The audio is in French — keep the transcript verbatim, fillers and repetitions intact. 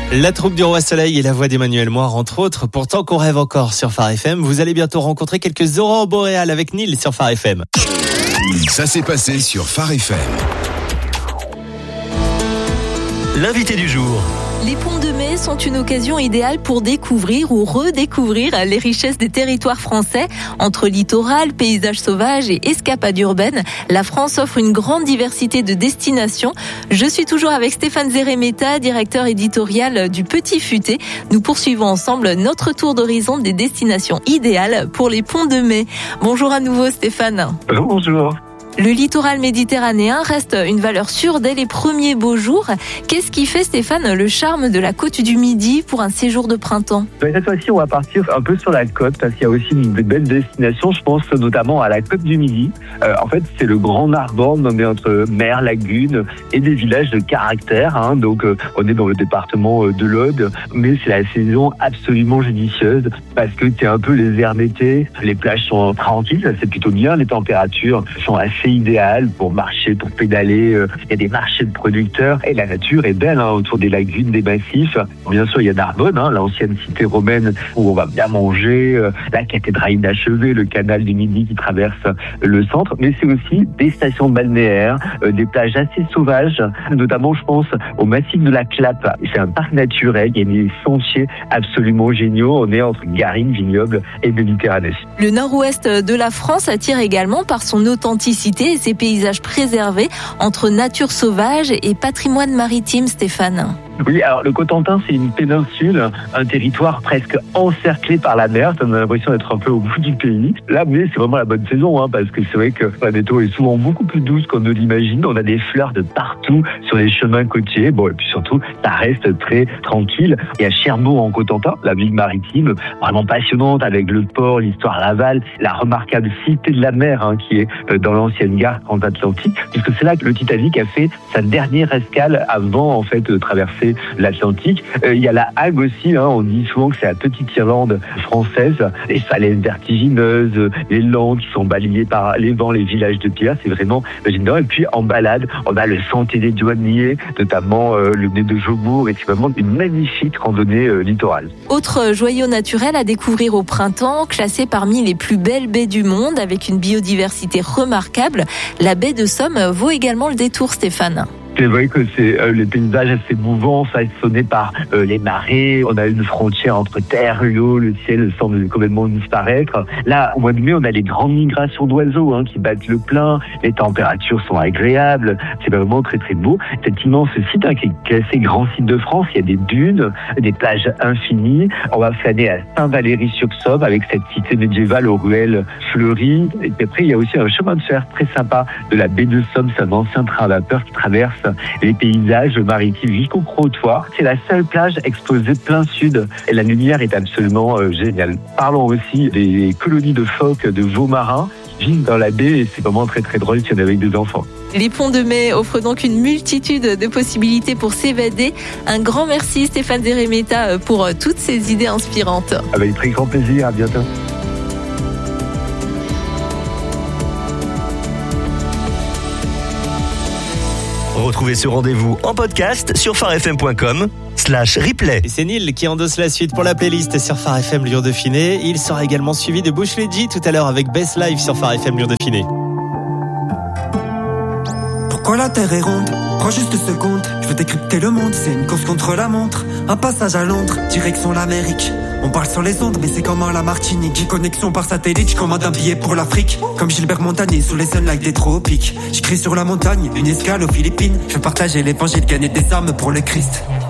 La troupe du Roi Soleil et la voix d'Emmanuel Moire, entre autres. Pourtant qu'on rêve encore sur Phare F M. Vous allez bientôt rencontrer quelques aurores boréales avec Neil sur Phare F M. Ça s'est passé sur Phare F M. L'invité du jour. Les ponts de mai sont une occasion idéale pour découvrir ou redécouvrir les richesses des territoires français. Entre littoral, paysages sauvages et escapades urbaines, la France offre une grande diversité de destinations. Je suis toujours avec Stéphane Zeremeta, directeur éditorial du Petit Futé. Nous poursuivons ensemble notre tour d'horizon des destinations idéales pour les ponts de mai. Bonjour à nouveau Stéphane. Bonjour. Le littoral méditerranéen reste une valeur sûre dès les premiers beaux jours. Qu'est-ce qui fait, Stéphane, le charme de la côte du Midi pour un séjour de printemps ? Cette fois-ci, on va partir un peu sur la côte parce qu'il y a aussi une belle destination. Je pense notamment à la côte du Midi. Euh, en fait, c'est le grand Narbonne nommé entre mer, lagune et des villages de caractère. Hein. Donc, euh, on est dans le département de l'Aude, mais c'est la saison absolument judicieuse parce que c'est un peu les airs d'été. Les plages sont tranquilles, c'est plutôt bien. Les températures sont assez idéal pour marcher, pour pédaler. Il y a des marchés de producteurs et la nature est belle hein, autour des lagunes, des massifs. Bien sûr, il y a Narbonne, hein, l'ancienne cité romaine où on va bien manger, la cathédrale inachevée, le canal du Midi qui traverse le centre. Mais c'est aussi des stations balnéaires, des plages assez sauvages, notamment je pense au massif de la Clappe. C'est un parc naturel, il y a des sentiers absolument géniaux. On est entre Garrigues, vignobles et Méditerranée. Le nord-ouest de la France attire également par son authenticité et ses paysages préservés entre nature sauvage et patrimoine maritime, Stéphane. Oui, alors le Cotentin, c'est une péninsule, un territoire presque encerclé par la mer. On a l'impression d'être un peu au bout du pays. Là, mais c'est vraiment la bonne saison, hein, parce que c'est vrai que la météo est souvent beaucoup plus douce qu'on ne l'imagine. On a des fleurs de partout sur les chemins côtiers. Bon, et puis surtout, ça reste très tranquille. Il y a Cherbourg en Cotentin, la ville maritime, vraiment passionnante avec le port, l'histoire Laval, la remarquable cité de la mer, hein, qui est dans l'ancienne gare transatlantique, puisque c'est là que le Titanic a fait sa dernière escale avant, en fait, de traverser l'Atlantique. Euh, il y a la Hague aussi, hein, on dit souvent que c'est la petite Irlande française, les falaises vertigineuses, les landes qui sont balayées par les vents, les villages de pierre, c'est vraiment génial. Et puis en balade, on a le Sentier des Douaniers, notamment euh, le nez de Jaubourg, et c'est vraiment une magnifique randonnée euh, littorale. Autre joyau naturel à découvrir au printemps, classé parmi les plus belles baies du monde, avec une biodiversité remarquable, la baie de Somme vaut également le détour, Stéphane. C'est vrai que c'est euh, les paysages assez mouvants, façonnés par euh, les marées. On a une frontière entre terre et eau, le ciel semble complètement disparaître. Là, au mois de mai, on a les grandes migrations d'oiseaux hein, qui battent le plein. Les températures sont agréables. C'est vraiment très très beau. Cet immense site hein, qui est classé grand site de France, il y a des dunes, des plages infinies. On va flâner à Saint-Valery-sur-Somme avec cette cité médiévale aux ruelles fleuries. Et puis après, il y a aussi un chemin de fer très sympa de la baie de Somme. C'est un ancien train à vapeur qui traverse les paysages maritimes jusqu'au Crotoy. C'est la seule plage exposée plein sud et la lumière est absolument euh, géniale. Parlons aussi des colonies de phoques, de veaux marins qui vivent dans la baie et c'est vraiment très très drôle si on est avec des enfants. Les ponts de mai offrent donc une multitude de possibilités pour s'évader. Un grand merci Stéphane Zeremeta pour toutes ces idées inspirantes. Avec très grand plaisir, à bientôt. Retrouvez ce rendez-vous en podcast sur pharefm.com slash replay. Et c'est Neil qui endosse la suite pour la playlist sur Phare F M Lyon-Dauphiné. Il sera également suivi de Bush Leigh tout à l'heure avec Best Live sur Phare F M Lyon-Dauphiné. Pourquoi la terre est ronde? Prends juste deux secondes, je veux décrypter le monde. C'est une course contre la montre, un passage à Londres, direction l'Amérique. On parle sur les ondes, mais c'est comme à la Martinique. J'ai connexion par satellite, je commande un billet pour l'Afrique. Comme Gilbert Montagnier sous les sunlights des tropiques. J'écris sur la montagne, une escale aux Philippines. Je veux partager l'évangile, gagner des âmes pour le Christ.